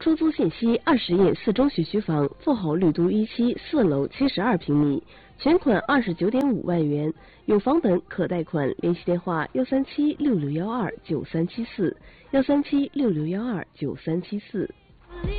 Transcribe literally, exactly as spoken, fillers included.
出租信息：二十页四中学区房，富豪绿都一期四楼七十二平米，全款二十九点五万元，有房本可贷款。联系电话：幺三七六六幺二九三七四，幺三七六六幺二九三七四。